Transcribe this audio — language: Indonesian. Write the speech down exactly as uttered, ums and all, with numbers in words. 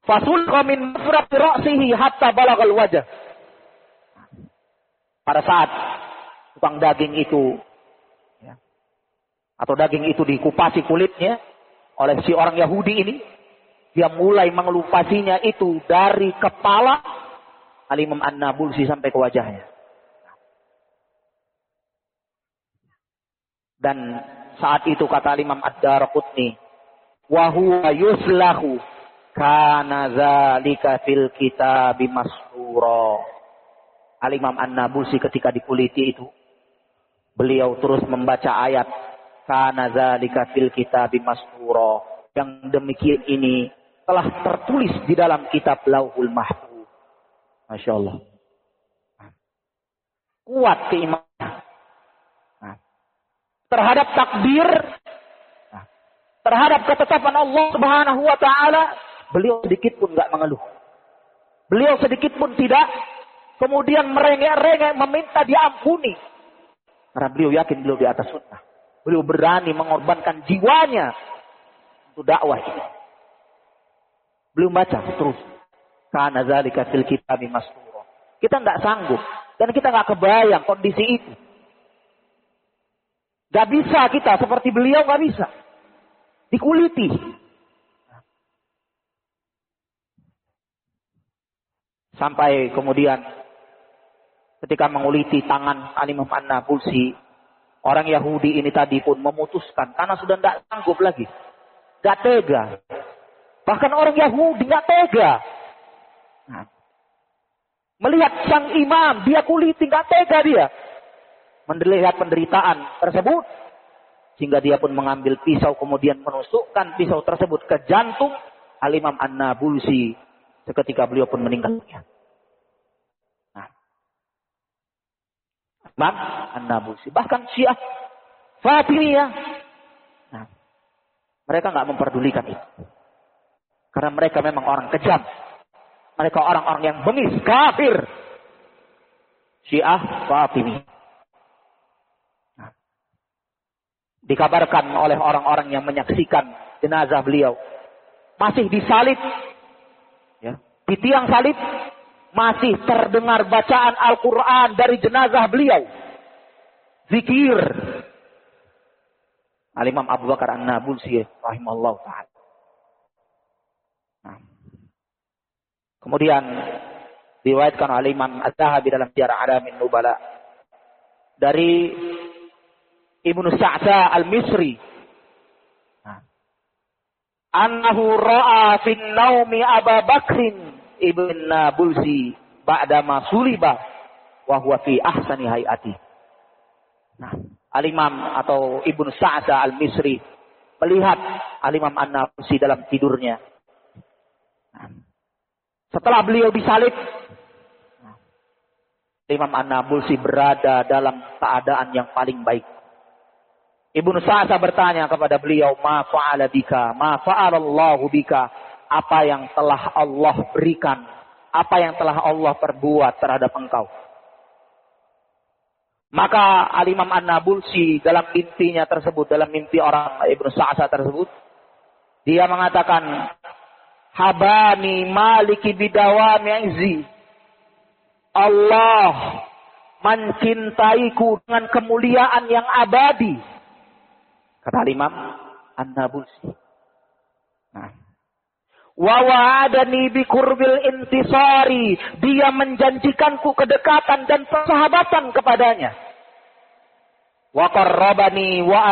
Fasulqa min mafraqi ra'sihi hatta balagal wajah. Pada saat tukang daging itu, ya, atau daging itu dikupasi kulitnya oleh si orang Yahudi ini, dia mulai mengelupasinya itu dari kepala Al-Imam An-Nabulsi sampai ke wajahnya. Dan saat itu kata Imam Ad-Daraqutni, wa huwa yuslahu kana dzalika fil kitabi masrura. Al-Imam An-Nabulsi ketika dikuliti itu, beliau terus membaca ayat kana dzalika fil kitabi masrura. Yang demikian ini telah tertulis di dalam kitab Lauhul Mahfuz. Masya Allah. Kuat keimanan terhadap takdir, terhadap ketetapan Allah Subhanahu wa taala, beliau sedikit pun enggak mengeluh. Beliau sedikit pun tidak kemudian merengek-rengek meminta diampuni. Karena beliau yakin beliau di atas sunnah. Beliau berani mengorbankan jiwanya untuk dakwah ini. Beliau baca terus. Kana zalika fil kitabi masrura. Kita enggak sanggup dan kita enggak kebayang kondisi itu. Gak bisa kita seperti beliau, gak bisa. Dikuliti. Sampai kemudian ketika menguliti tangan Al-Imam An-Nabulsi, orang Yahudi ini tadi pun memutuskan karena sudah tidak sanggup lagi. Gak tega. Bahkan orang Yahudi gak tega. Nah, melihat sang imam, dia kuliti, gak tega dia. Melihat penderitaan tersebut, sehingga dia pun mengambil pisau kemudian menusukkan pisau tersebut ke jantung Al-Imam An-Nabulsi. Seketika beliau pun meninggal dunia. Nah, Imam An-Nabulsi, bahkan Syiah Fatimiyah, nah, mereka nggak memperdulikan itu, karena mereka memang orang kejam, mereka orang-orang yang bengis, kafir. Syiah Fatimiyah. Dikabarkan oleh orang-orang yang menyaksikan jenazah beliau, masih disalib, ya, di tiang salib masih terdengar bacaan Al-Quran dari jenazah beliau, zikir. Al-Imam Abu Bakar An-Nabulsi rahimahullah ta'ala. Nah, kemudian diriwayatkan oleh Imam Az-Zahabi dalam Syiar A'lamin Nubala dari Ibnu Sa'sa Al-Misri, annahu ra'a fin naumi Abu Bakrin ibn Nabulsi ba'dama suliba wa huwa fi ahsani hayati. Nah, Al-Imam atau Ibnu Sa'sa Al-Misri melihat Al-Imam An-Nabulsi dalam tidurnya. Nah, setelah beliau disalib, nah, Imam An-Nabulsi berada dalam keadaan yang paling baik. Ibnu Sa'sa bertanya kepada beliau, ma fa'ala bika, ma fa'alallahu bika, apa yang telah Allah berikan, apa yang telah Allah perbuat terhadap engkau. Maka Al-Imam An-Nabulsi dalam mimpinya tersebut, dalam mimpi orang Ibnu Sa'sa tersebut, dia mengatakan, habani maliki bidawami izzi, Allah mencintaiku dengan kemuliaan yang abadi. Kata Imam An-Nabulsi. Nah, wa wa'adani bi qurbil intisari, dia menjanjikanku kedekatan dan persahabatan kepadanya. Wa qarrabani wa